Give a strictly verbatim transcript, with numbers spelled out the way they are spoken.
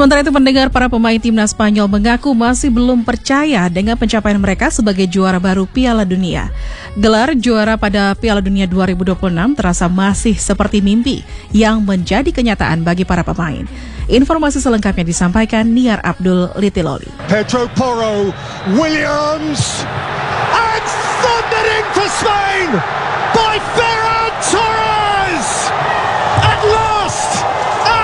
Sementara itu pendengar, para pemain timnas Spanyol mengaku masih belum percaya dengan pencapaian mereka sebagai juara baru Piala Dunia. Gelar juara pada Piala Dunia dua ribu dua puluh enam terasa masih seperti mimpi yang menjadi kenyataan bagi para pemain. Informasi selengkapnya disampaikan Niar Abdul Litiloli. Pedro Porro, Williams, and thundering for Spain!